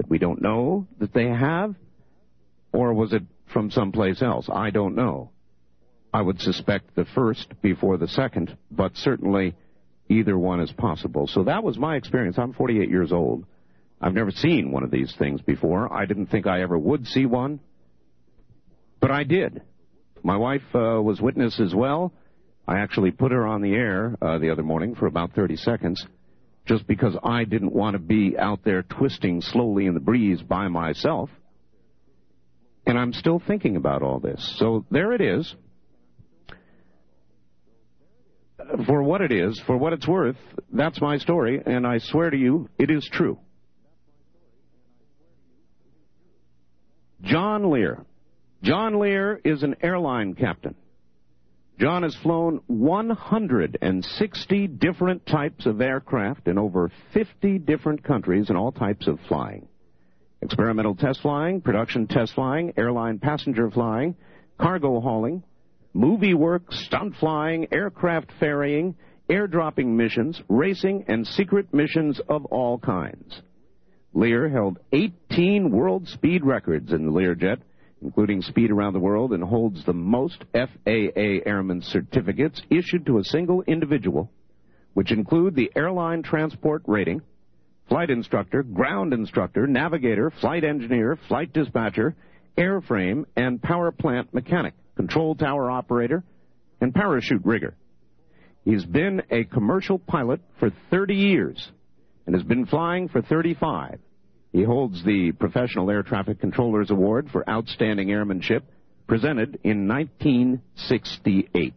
we don't know that they have? Or was it from someplace else? I don't know. I would suspect the first before the second, but certainly either one is possible. So that was my experience. I'm 48 years old. I've never seen one of these things before. I didn't think I ever would see one, but I did. My wife was witness as well. I actually put her on the air the other morning for about 30 seconds just because I didn't want to be out there twisting slowly in the breeze by myself. And I'm still thinking about all this. So there it is. For what it is, for what it's worth, that's my story, and I swear to you, it is true. John Lear. John Lear is an airline captain. John has flown 160 different types of aircraft in over 50 different countries in all types of flying. Experimental test flying, production test flying, airline passenger flying, cargo hauling, movie work, stunt flying, aircraft ferrying, airdropping missions, racing, and secret missions of all kinds. Lear held 18 world speed records in the Learjet, including speed around the world, and holds the most FAA airman certificates issued to a single individual, which include the airline transport rating, flight instructor, ground instructor, navigator, flight engineer, flight dispatcher, airframe and power plant mechanic, control tower operator, and parachute rigger. He's been a commercial pilot for 30 years and has been flying for 35. He holds the Professional Air Traffic Controllers Award for Outstanding Airmanship, presented in 1968.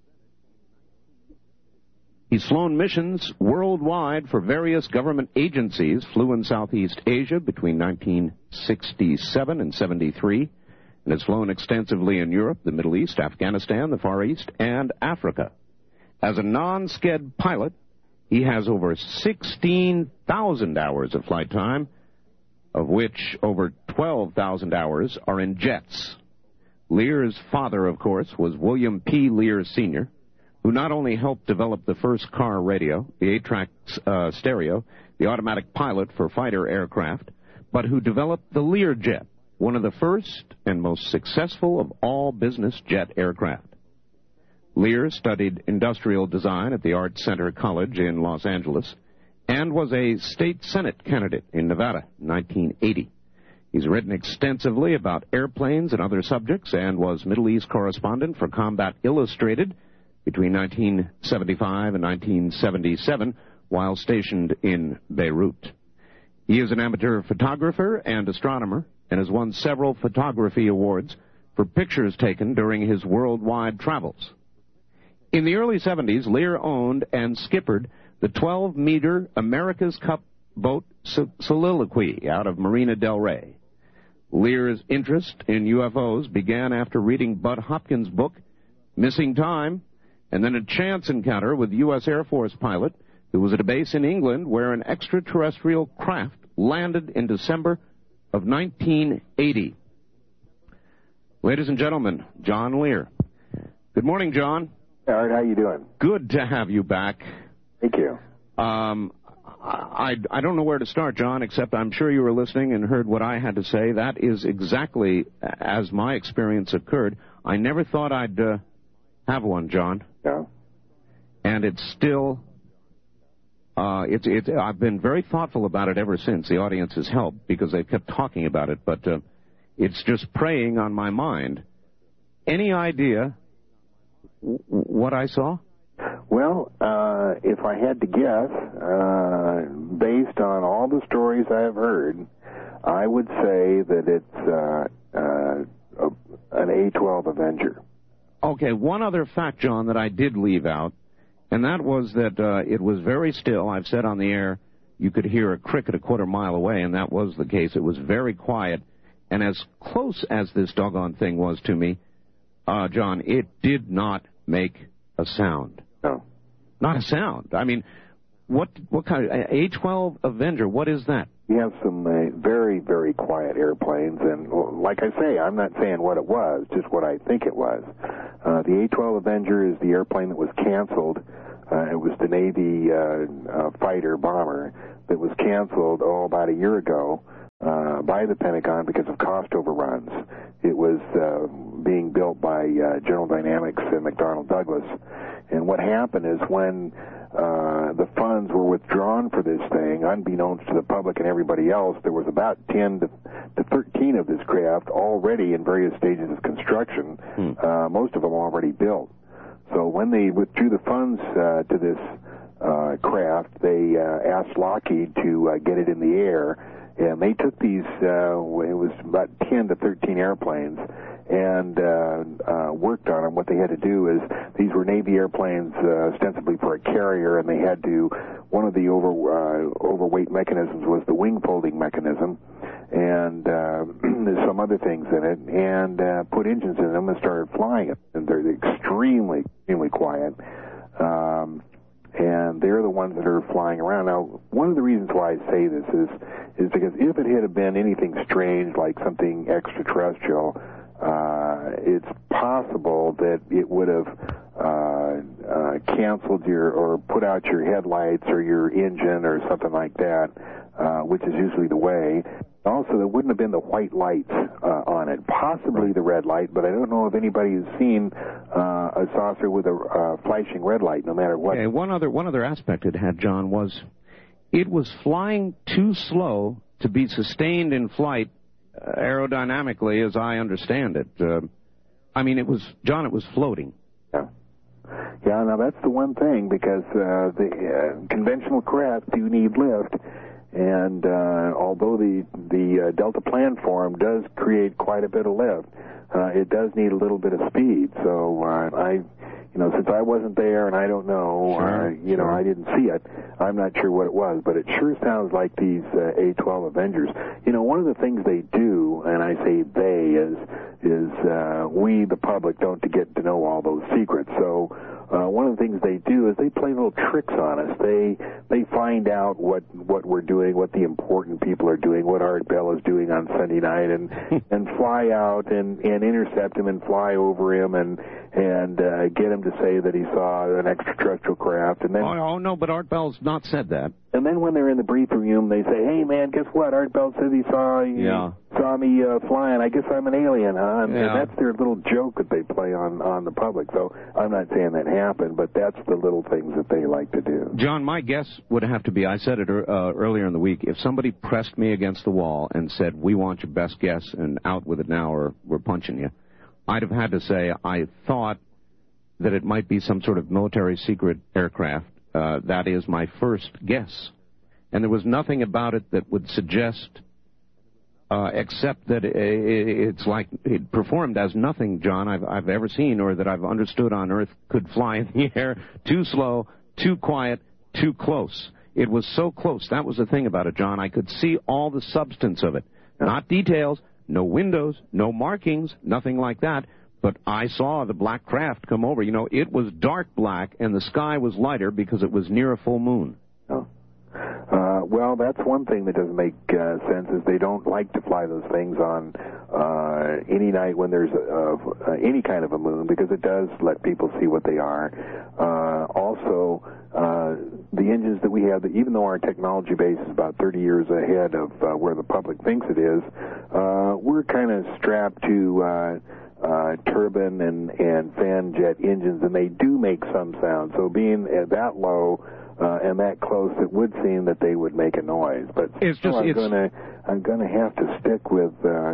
He's flown missions worldwide for various government agencies, flew in Southeast Asia between 1967 and 73, and has flown extensively in Europe, the Middle East, Afghanistan, the Far East, and Africa. As a non-sked pilot, he has over 16,000 hours of flight time, of which over 12,000 hours are in jets. Lear's father, of course, was William P. Lear, Sr., who not only helped develop the first car radio, the 8-track stereo, the automatic pilot for fighter aircraft, but who developed the Learjet, one of the first and most successful of all business jet aircraft. Lear studied industrial design at the Art Center College in Los Angeles and was a state senate candidate in Nevada in 1980. He's written extensively about airplanes and other subjects and was Middle East correspondent for Combat Illustrated between 1975 and 1977 while stationed in Beirut. He is an amateur photographer and astronomer and has won several photography awards for pictures taken during his worldwide travels. In the early 70s, Lear owned and skippered the 12-meter America's Cup boat Soliloquy out of Marina del Rey. Lear's interest in UFOs began after reading Bud Hopkins' book, Missing Time, and then a chance encounter with U.S. Air Force pilot who was at a base in England where an extraterrestrial craft landed in December of 1980. Ladies and gentlemen, John Lear. Good morning, John. Art, how you doing? Good to have you back. Thank you. I don't know where to start, John, except I'm sure you were listening and heard what I had to say. That is exactly as my experience occurred. I never thought I'd have one, John. No. And it's still, I've been very thoughtful about it ever since. The audience has helped because they've kept talking about it, but it's just preying on my mind. Any idea what I saw? Well, if I had to guess, based on all the stories I have heard, I would say that it's an A-12 Avenger. Okay, one other fact, John, that I did leave out, and that was that it was very still. I've said on the air you could hear a cricket a quarter mile away, and that was the case. It was very quiet, and as close as this doggone thing was to me, John, it did not make a sound. No. Not a sound. I mean, what kind of A-12 Avenger, what is that? We have some very, very quiet airplanes, and like I say, I'm not saying what it was, just what I think it was. The A-12 Avenger is the airplane that was canceled It was the Navy fighter bomber that was canceled, about a year ago by the Pentagon because of cost overruns. It was being built by General Dynamics and McDonnell Douglas. And what happened is when the funds were withdrawn for this thing, unbeknownst to the public and everybody else, there was about 10 to 13 of this craft already in various stages of construction, most of them already built. So when they withdrew the funds to this craft, they asked Lockheed to get it in the air, and they took these, it was about 10 to 13 airplanes, and worked on them. What they had to do is, these were Navy airplanes ostensibly for a carrier, and they had to, one of the overweight mechanisms was the wing folding mechanism, and there's some other things in it, and put engines in them and started flying it. And they're extremely, extremely quiet. And they're the ones that are flying around. Now, one of the reasons why I say this is because if it had been anything strange, like something extraterrestrial, it's possible that it would have canceled or put out your headlights or your engine or something like that, which is usually the way. Also, there wouldn't have been the white lights on it, possibly the red light, but I don't know if anybody has seen a saucer with a flashing red light, no matter what. Okay, one other aspect it had, John, was it was flying too slow to be sustained in flight aerodynamically, as I understand it. I mean, it was floating. Yeah. Yeah, now that's the one thing, because the conventional craft do need lift. And although the Delta Planform does create quite a bit of lift, it does need a little bit of speed. So since I wasn't there and I don't know, Sure. I didn't see it, I'm not sure what it was, but it sure sounds like these A-12 Avengers. One of the things they do, and I say they, is we, the public, don't get to know all those secrets. So one of the things they do is they play little tricks on us. They find out what we're doing, what the important people are doing, what Art Bell is doing on Sunday night, and fly out and intercept him and fly over him and get him to say that he saw an extraterrestrial craft. And then no, but Art Bell's not said that. And then when they're in the briefing room, they say, "Hey man, guess what? Art Bell said he saw me flying. I guess I'm an alien, huh?" And that's their little joke that they play on the public. So I'm not saying that happened, but that's the little things that they like to do. John, my guess would have to be, I said it earlier in the week, if somebody pressed me against the wall and said, "We want your best guess and out with it now or we're punching you," I'd have had to say I thought that it might be some sort of military secret aircraft. That is my first guess. And there was nothing about it that would suggest, except that it's like it performed as nothing, John, I've ever seen or that I've understood on Earth could fly in the air. Too slow, too quiet, too close. It was so close. That was the thing about it, John. I could see all the substance of it. Not details, no windows, no markings, nothing like that. But I saw the black craft come over. It was dark black, and the sky was lighter because it was near a full moon. Oh. Well, that's one thing that doesn't make sense, is they don't like to fly those things on any night when there's any kind of a moon, because it does let people see what they are. Also, the engines that we have, even though our technology base is about 30 years ahead of where the public thinks it is, we're kind of strapped to turbine and fan jet engines, and they do make some sound. So being that low and that close, it would seem that they would make a noise. But I'm gonna have to stick with that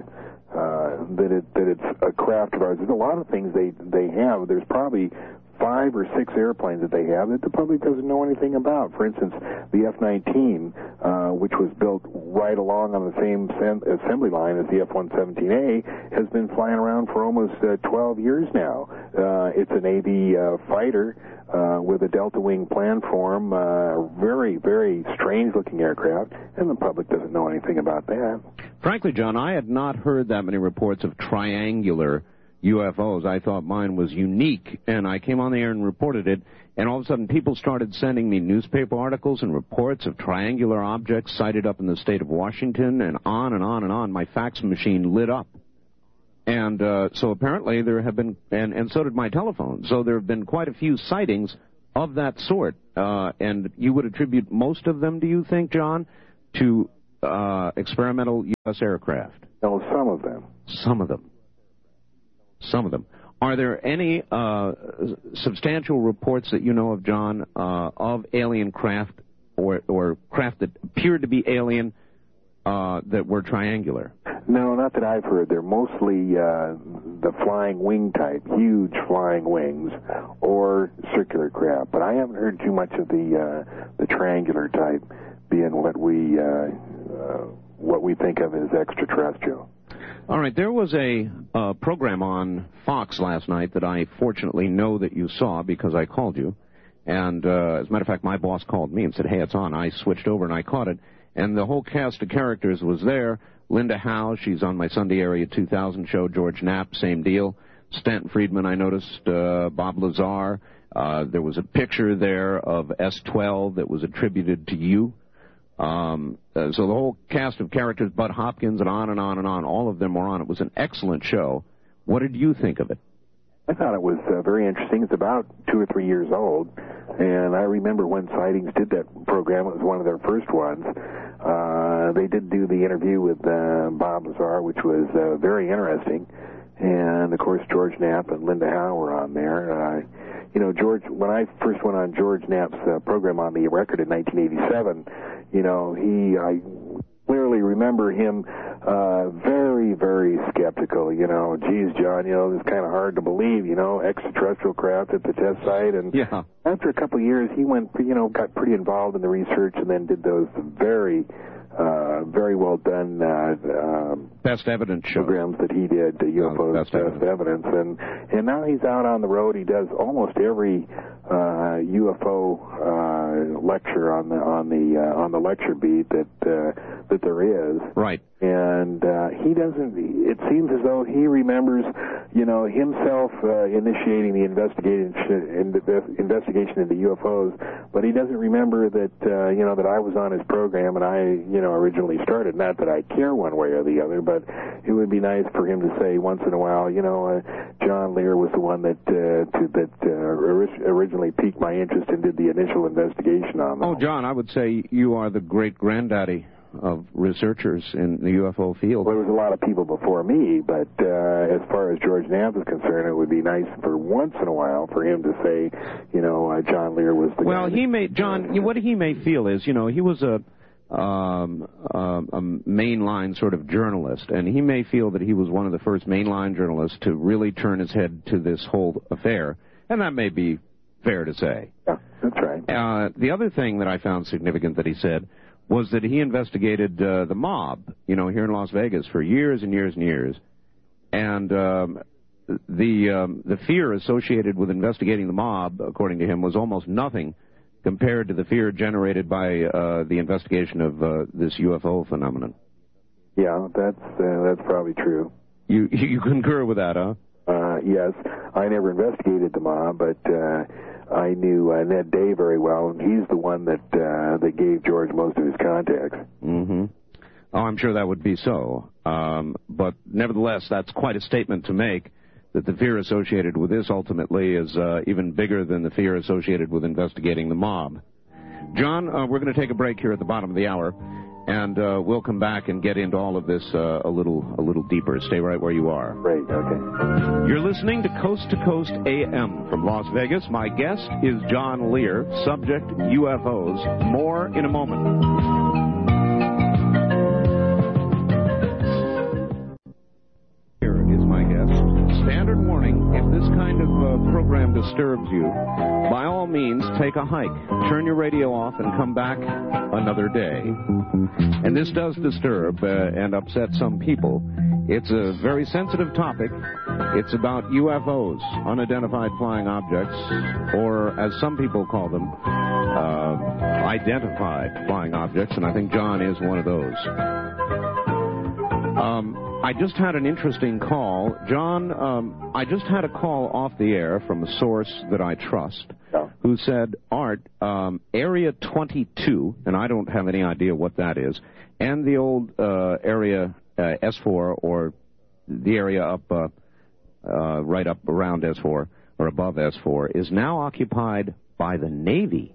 it's a craft of ours. There's a lot of things they have. There's probably 5 or 6 airplanes that they have that the public doesn't know anything about. For instance, the F-19, which was built right along on the same assembly line as the F-117A, has been flying around for almost 12 years now. It's a Navy fighter with a Delta Wing planform, very, very strange-looking aircraft, and the public doesn't know anything about that. Frankly, John, I had not heard that many reports of triangular UFOs. I thought mine was unique, and I came on the air and reported it, and all of a sudden people started sending me newspaper articles and reports of triangular objects sighted up in the state of Washington, and on and on and on. My fax machine lit up. And so apparently there have been, and so did my telephone, so there have been quite a few sightings of that sort. And you would attribute most of them, do you think, John, to experimental U.S. aircraft? No, some of them. Some of them. Some of them. Are there any substantial reports that you know of, John, of alien craft or craft that appeared to be alien that were triangular? No, not that I've heard. They're mostly the flying wing type, huge flying wings, or circular craft. But I haven't heard too much of the triangular type being what we think of as extraterrestrial. All right, there was a program on Fox last night that I fortunately know that you saw because I called you. And as a matter of fact, my boss called me and said, hey, it's on. I switched over and I caught it. And the whole cast of characters was there. Linda Howe, she's on my Sunday Area 2000 show. George Knapp, same deal. Stanton Friedman, I noticed. Bob Lazar. There was a picture there of S-12 that was attributed to you. So the whole cast of characters, Bud Hopkins, and on and on and on, all of them were on. It was an excellent show. What did you think of it? I thought it was very interesting. It's about 2 or 3 years old, and I remember when Sightings did that program. It was one of their first ones. They did do the interview with Bob Lazar, which was very interesting, and of course George Knapp and Linda Howe were on there. George, when I first went on George Knapp's program on the record in 1987, I clearly remember him very, very skeptical. Geez, John, this is kind of hard to believe, extraterrestrial craft at the test site. And after a couple of years, he went, got pretty involved in the research and then did those very well done Best Evidence show programs that he did, UFOs Best Evidence. And now he's out on the road. He does almost every UFO lecture on the lecture beat that there is. Right. And he doesn't. It seems as though he remembers, himself initiating the investigation into UFOs, but he doesn't remember that that I was on his program and I originally started. Not that I care one way or the other, but it would be nice for him to say once in a while, John Lear was the one that originally piqued my interest and did the initial investigation on them. Oh, John, I would say you are the great granddaddy of researchers in the UFO field. Well, there was a lot of people before me, but as far as George Knapp is concerned, it would be nice for once in a while for him to say, John Lear was the guy. Well, what he may feel is, he was a mainline sort of journalist, and he may feel that he was one of the first mainline journalists to really turn his head to this whole affair, and that may be fair to say. Yeah, that's right. The other thing that I found significant that he said was that he investigated the mob, here in Las Vegas for years and years and years. And the fear associated with investigating the mob, according to him, was almost nothing compared to the fear generated by the investigation of this UFO phenomenon. Yeah, that's probably true. You concur with that, huh? Yes. I never investigated the mob, but I knew Ned Day very well, and he's the one that gave George most of his contacts. Mm-hmm. Oh, I'm sure that would be so. But nevertheless, that's quite a statement to make, that the fear associated with this ultimately is even bigger than the fear associated with investigating the mob. John, we're going to take a break here at the bottom of the hour, and we'll come back and get into all of this a little deeper. Stay right where you are. Great, okay. You're listening to Coast AM from Las Vegas. My guest is John Lear, subject UFOs. More in a moment. Here is my guest. Standard warning, if this kind of program disturbs you, by all means, take a hike. Turn your radio off and come back another day. And this does disturb and upset some people. It's a very sensitive topic. It's about UFOs, unidentified flying objects, or as some people call them, identified flying objects, and I think John is one of those. I just had an interesting call. John, I just had a call off the air from a source that I trust, who said, Art, Area 22, and I don't have any idea what that is, and the old area S4, or the area up, right up around S4, or above S4, is now occupied by the Navy.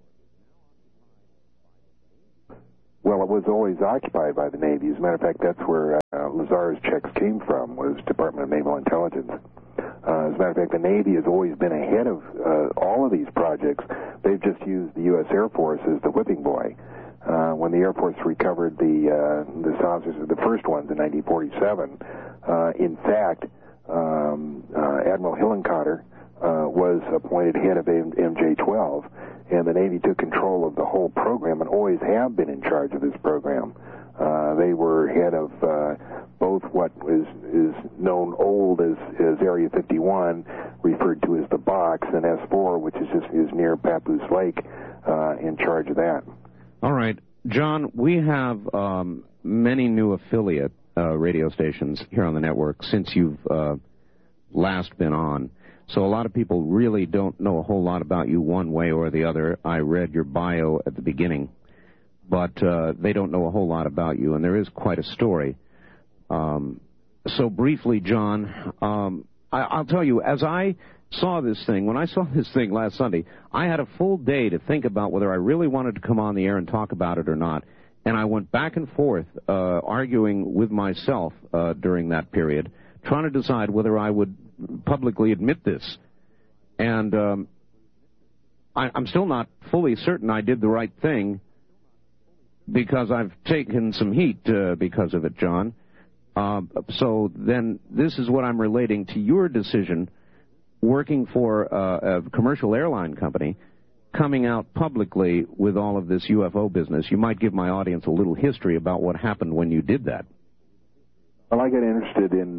Well, it was always occupied by the Navy. As a matter of fact, that's where Lazar's checks came from, was Department of Naval Intelligence. As a matter of fact, the Navy has always been ahead of all of these projects. They've just used the U.S. Air Force as the whipping boy. When the Air Force recovered the saucers, the first ones in 1947, in fact, Admiral Hillenkotter was appointed head of MJ-12, and the Navy took control of the whole program and always have been in charge of this program. They were head of both what is known old as Area 51, referred to as the Box, and S4, which is near Papoose Lake, in charge of that. All right. John, we have many new affiliate radio stations here on the network since you've last been on. So a lot of people really don't know a whole lot about you one way or the other. I read your bio at the beginning, but they don't know a whole lot about you, and there is quite a story. So briefly, John, I'll tell you, as I saw this thing, when I saw this thing last Sunday, I had a full day to think about whether I really wanted to come on the air and talk about it or not, and I went back and forth arguing with myself during that period, trying to decide whether I would publicly admit this. And I'm still not fully certain I did the right thing, because I've taken some heat because of it, John. So then this is what I'm relating to your decision, working for a commercial airline company, coming out publicly with all of this UFO business. You might give my audience a little history about what happened when you did that. Well, I got interested in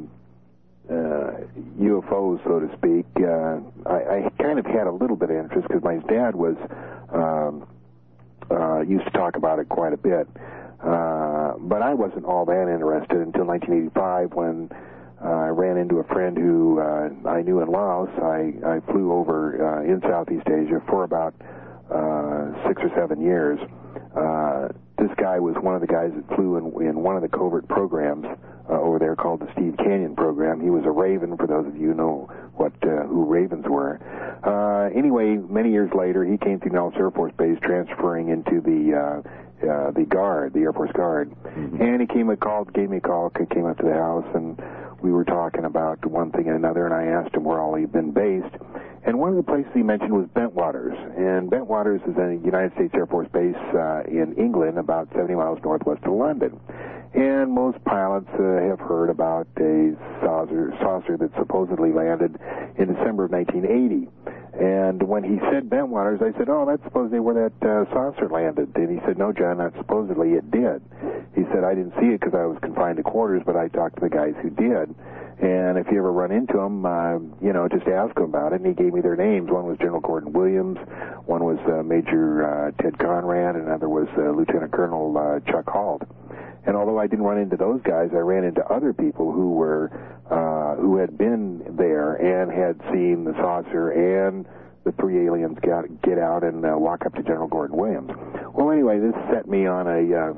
UFOs, so to speak. I kind of had a little bit of interest because my dad was used to talk about it quite a bit. But I wasn't all that interested until 1985 when I ran into a friend who I knew in Laos. I flew over in Southeast Asia for about 6 or 7 years. This guy was one of the guys that flew in one of the covert programs over there called the Steve Canyon program. He was a Raven, for those of you who know who Ravens were. Anyway, many years later, he came to Nellis Air Force Base, transferring into the Guard, the Air Force Guard. Mm-hmm. And he gave me a call, came up to the house, and we were talking about one thing and another, and I asked him where all he'd been based. And one of the places he mentioned was Bentwaters. And Bentwaters is a United States Air Force base in England, about 70 miles northwest of London. And most pilots have heard about a saucer that supposedly landed in December of 1980. And when he said Bentwaters, I said, oh, that's supposedly where that saucer landed. And he said, no, John, not supposedly, it did. He said, I didn't see it because I was confined to quarters, but I talked to the guys who did. And if you ever run into them, just ask them about it. And he gave me their names. One was General Gordon Williams, one was Major Ted Conrad, and another was Lieutenant Colonel Chuck Halt. And although I didn't run into those guys, I ran into other people who had been there and had seen the saucer and the three aliens get out and walk up to General Gordon Williams. Well, anyway, this set me on a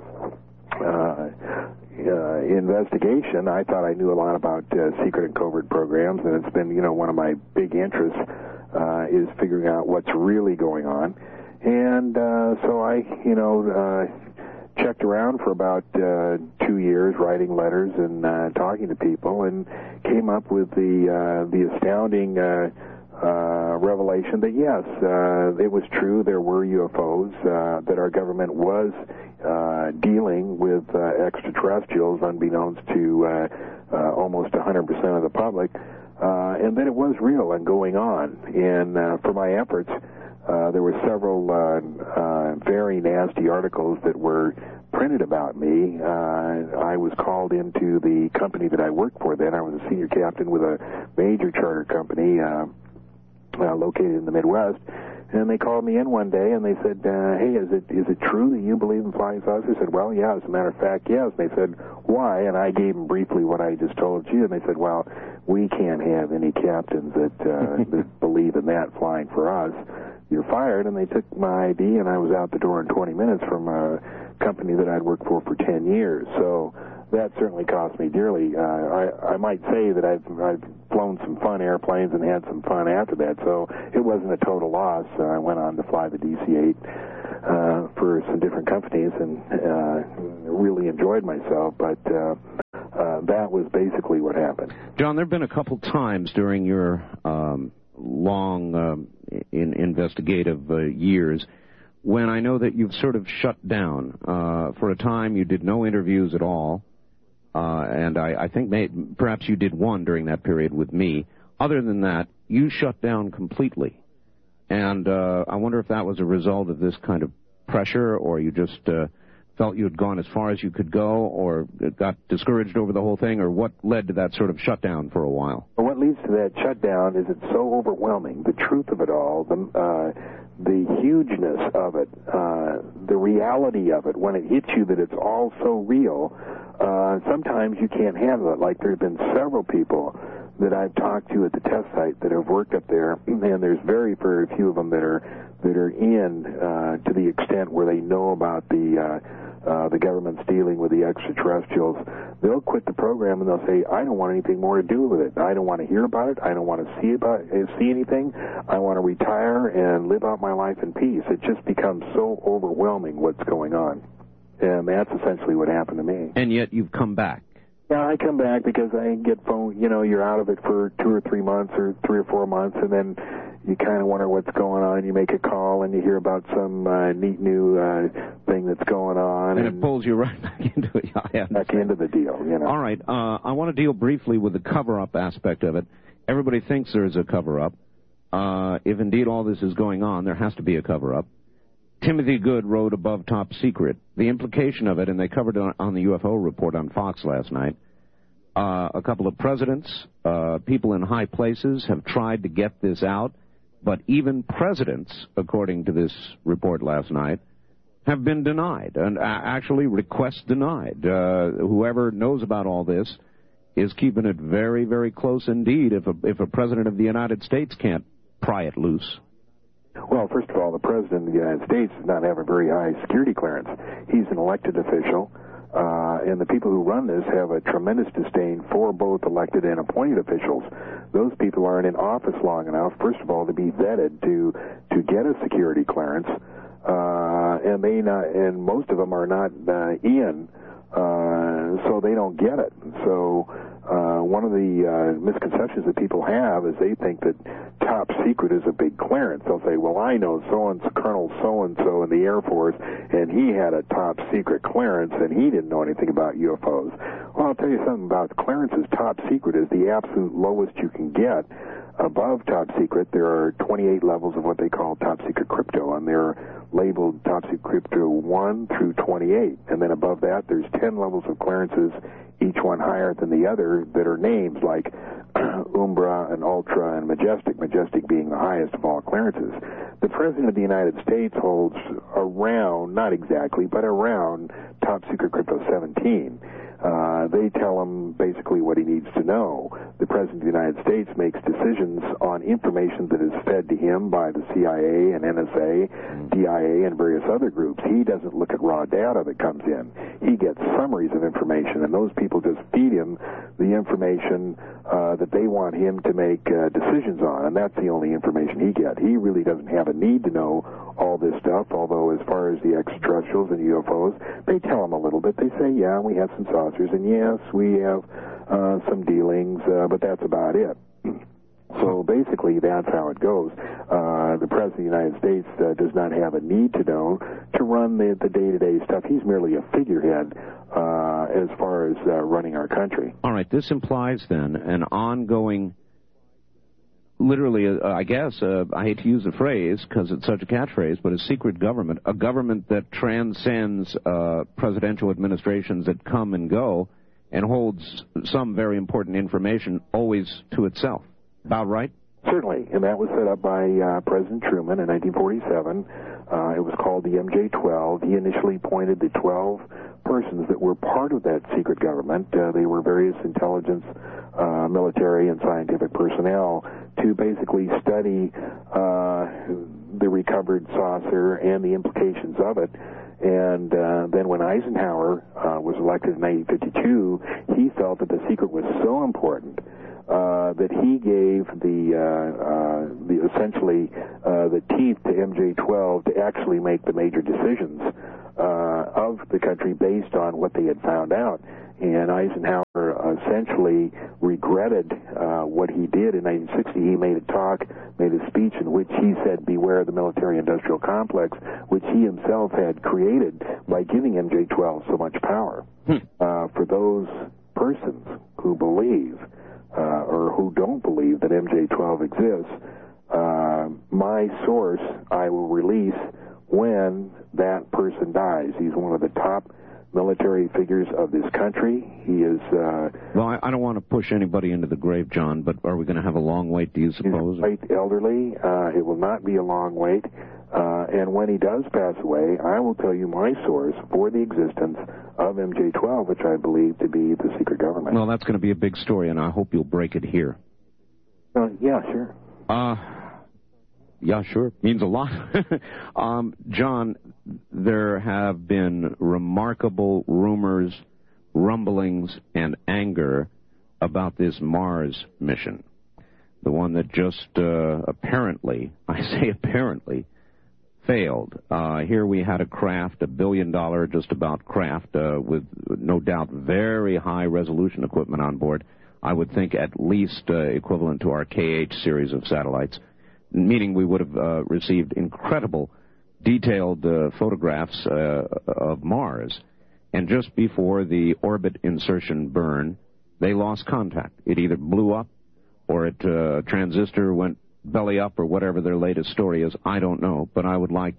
investigation. I thought I knew a lot about secret and covert programs, and it's been, one of my big interests is figuring out what's really going on. And so I, checked around for about 2 years, writing letters and talking to people, and came up with the astounding revelation that yes, it was true. There were UFOs. That our government was dealing with extraterrestrials, unbeknownst to almost 100% of the public, and that it was real and going on. And for my efforts, there were several very nasty articles that were printed about me. I was called into the company that I worked for then. I was a senior captain with a major charter company located in the Midwest. And they called me in one day and they said, hey, is it true that you believe in flying saucers? I said, well, yeah, as a matter of fact, yes. And they said, why? And I gave them briefly what I just told you. And they said, well, we can't have any captains that believe in that flying for us. you're fired, and they took my ID, and I was out the door in 20 minutes from a company that I'd worked for 10 years. So that certainly cost me dearly. I might say that I've flown some fun airplanes and had some fun after that, so it wasn't a total loss. I went on to fly the DC-8 for some different companies and really enjoyed myself, but that was basically what happened. John, there have been a couple times during your long investigative years when I know that you've sort of shut down. For a time, you did no interviews at all, and I think perhaps you did one during that period with me. Other than that, you shut down completely. And I wonder if that was a result of this kind of pressure, or you just felt you had gone as far as you could go, or got discouraged over the whole thing, or what led to that sort of shutdown for a while? Well, what leads to that shutdown is it's so overwhelming, the truth of it all, the hugeness of it, the reality of it, when it hits you that it's all so real, sometimes you can't handle it. Like, there have been several people that I've talked to at the test site that have worked up there, and there's very, very few of them that are in to the extent where they know about the government's dealing with the extraterrestrials. They'll quit the program and they'll say, I don't want anything more to do with it. I don't want to hear about it. I don't want to see anything. I want to retire and live out my life in peace. It just becomes so overwhelming what's going on. And that's essentially what happened to me. And yet you've come back. Yeah, I come back because I get phone, you're out of it for 2 or 3 months or 3 or 4 months, and then you kind of wonder what's going on. You make a call and you hear about some neat new thing that's going on. And it pulls you right back into it. Back into the deal, All right. I want to deal briefly with the cover-up aspect of it. Everybody thinks there is a cover-up. If indeed all this is going on, there has to be a cover-up. Timothy Good wrote above top secret. The implication of it, and they covered it on the UFO report on Fox last night, a couple of presidents, people in high places have tried to get this out, but even presidents, according to this report last night, have been denied, and actually requests denied. Whoever knows about all this is keeping it very, very close indeed if a president of the United States can't pry it loose. Well, first of all, the President of the United States does not have a very high security clearance. He's an elected official, and the people who run this have a tremendous disdain for both elected and appointed officials. Those people aren't in office long enough, first of all, to be vetted to get a security clearance, and most of them are not so they don't get it. So one of the misconceptions that people have is they think that top secret is a big clearance. They'll say, well, I know Colonel so-and-so in the Air Force, and he had a top secret clearance, and he didn't know anything about UFOs. Well, I'll tell you something about clearances. Top secret is the absolute lowest you can get. Above top secret, there are 28 levels of what they call top secret crypto, and they're labeled top secret crypto 1 through 28. And then above that, there's 10 levels of clearances, each one higher than the other, that are names like Umbra and Ultra and Majestic, Majestic being the highest of all clearances. The President of the United States holds around, not exactly, but around top secret crypto 17. They tell him basically what he needs to know. The President of the United States makes decisions on information that is fed to him by the CIA and NSA, DIA, and various other groups. He doesn't look at raw data that comes in. He gets summaries of information, and those people just feed him the information that they want him to make decisions on, and that's the only information he gets. He really doesn't have a need to know all this stuff, although as far as the extraterrestrials and UFOs, they tell him a little bit. They say, yeah, we have some saucers, and yes, we have some dealings, but that's about it. So basically, that's how it goes. The President of the United States does not have a need to know to run the day-to-day stuff. He's merely a figurehead as far as running our country. All right, this implies then an ongoing, literally, I guess, I hate to use the phrase because it's such a catchphrase, but a secret government, a government that transcends presidential administrations that come and go and holds some very important information always to itself. About right? Certainly, and that was set up by President Truman in 1947. It was called the MJ-12. He initially appointed the 12 persons that were part of that secret government. They were various intelligence, military, and scientific personnel to basically study the recovered saucer and the implications of it. And then when Eisenhower was elected in 1952, he felt that the secret was so important that he gave the essentially the teeth to MJ-12 to actually make the major decisions of the country based on what they had found out. And Eisenhower essentially regretted what he did in 1960. He made a speech in which he said, "Beware the military-industrial complex," which he himself had created by giving MJ-12 so much power. For those persons who believe or who don't believe that MJ-12 exists, my source I will release when that person dies. He's one of the top military figures of this country. He is... Well, I don't want to push anybody into the grave, John, but are we going to have a long wait, do you suppose? He's quite elderly. It will not be a long wait. And when he does pass away, I will tell you my source for the existence of MJ-12, which I believe to be the secret government. Well, that's going to be a big story, and I hope you'll break it here. Yeah, sure. Yeah, sure. Means a lot. John, there have been remarkable rumors, rumblings, and anger about this Mars mission. The one that just apparently, I say apparently, failed. Here we had a craft, $1 billion just about craft, with no doubt very high resolution equipment on board. I would think at least equivalent to our KH series of satellites, meaning we would have received incredible detailed photographs of Mars. And just before the orbit insertion burn, they lost contact. It either blew up or transistor went belly up or whatever their latest story is. I don't know, but I would like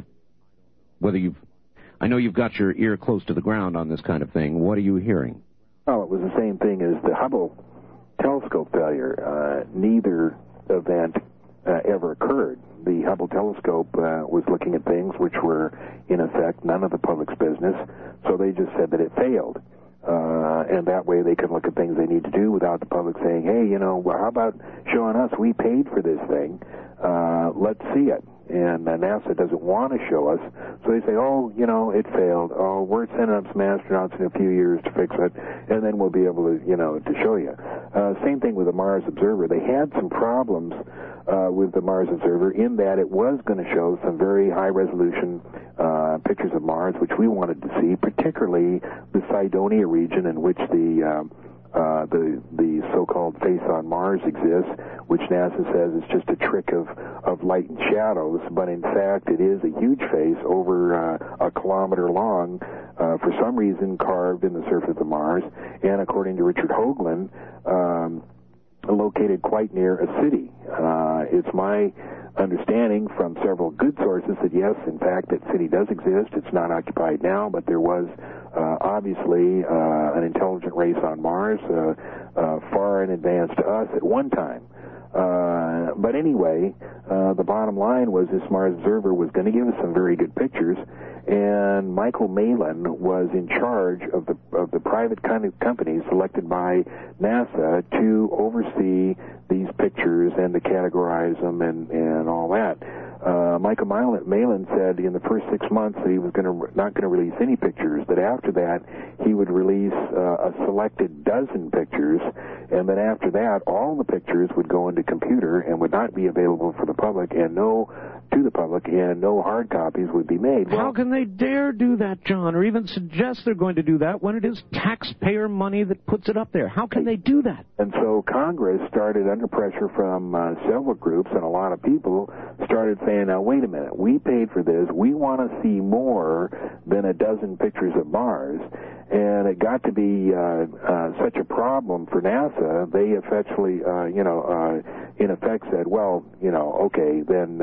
I know you've got your ear close to the ground on this kind of thing. What are you hearing? Oh, it was the same thing as the Hubble telescope failure. Neither event ever occurred. The Hubble telescope was looking at things which were, in effect, none of the public's business, so they just said that it failed. And that way they can look at things they need to do without the public saying, hey, well, how about showing us? We paid for this thing. Let's see it. And NASA doesn't want to show us, so they say, it failed. Oh, we're sending up some astronauts in a few years to fix it, and then we'll be able to, to show you. Same thing with the Mars Observer. They had some problems with the Mars Observer in that it was going to show some very high-resolution pictures of Mars, which we wanted to see, particularly the Cydonia region in which the so-called face on Mars exists, which NASA says is just a trick of light and shadows, but in fact it is a huge face over a kilometer long, for some reason carved in the surface of Mars, and according to Richard Hoagland, located quite near a city. It's my understanding from several good sources that yes, in fact, that city does exist. It's not occupied now, but there was obviously an intelligent race on Mars far in advance to us at one time. But anyway, the bottom line was this Mars Observer was going to give us some very good pictures, and Michael Malin was in charge of the private kind of company selected by NASA to oversee these pictures and to categorize them and all that. Michael Malin said in the first 6 months that he was not going to release any pictures, that after that he would release a selected dozen pictures, and then after that all the pictures would go into computer and would not be available for the public, and no hard copies would be made. How can they dare do that, John, or even suggest they're going to do that when it is taxpayer money that puts it up there? How can they do that? And so Congress started under pressure from several groups, and a lot of people started saying, now wait a minute, we paid for this, we want to see more than a dozen pictures of Mars. And it got to be such a problem for NASA, they effectively, in effect said, well, okay, then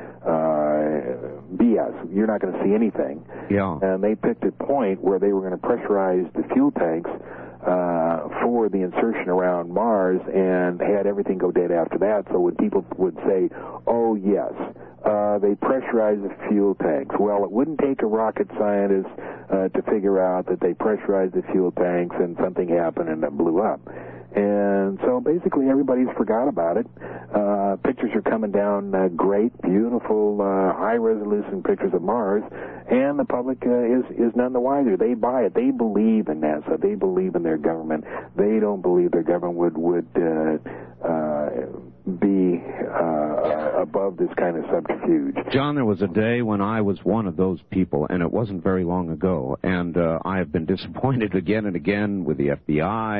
BS, you're not going to see anything. Yeah. And they picked a point where they were going to pressurize the fuel tanks for the insertion around Mars and had everything go dead after that. So when people would say, oh, yes, they pressurized the fuel tanks. Well, it wouldn't take a rocket scientist to figure out that they pressurized the fuel tanks and something happened and it blew up. And so basically everybody's forgot about it. Pictures are coming down great, beautiful, high-resolution pictures of Mars, and the public is none the wiser. They buy it. They believe in NASA. They believe in their government. They don't believe their government would be above this kind of subterfuge. John, there was a day when I was one of those people, and it wasn't very long ago, and I have been disappointed again and again with the FBI